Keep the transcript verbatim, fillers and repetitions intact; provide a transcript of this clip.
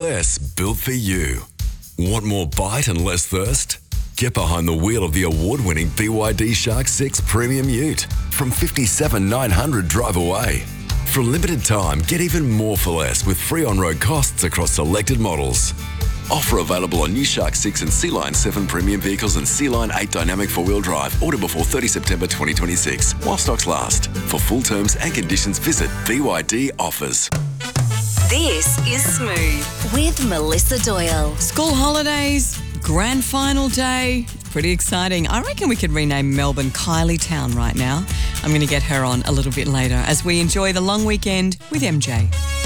S, built for you. Want more bite and less thirst? Get behind the wheel of the award-winning B Y D Shark six Premium Ute from fifty-seven thousand nine hundred drive away. For a limited time, get even more for less with free on-road costs across selected models. Offer available on new Shark six and Sea Line seven premium vehicles and Sea Line eight dynamic four-wheel drive. Order before thirtieth September twenty twenty-six while stocks last. For full terms and conditions, visit B Y D Offers. This is Smooth with Melissa Doyle. School holidays, grand final day. Pretty exciting. I reckon we could rename Melbourne Kylie Town right now. I'm going to get her on a little bit later as we enjoy the long weekend with M J.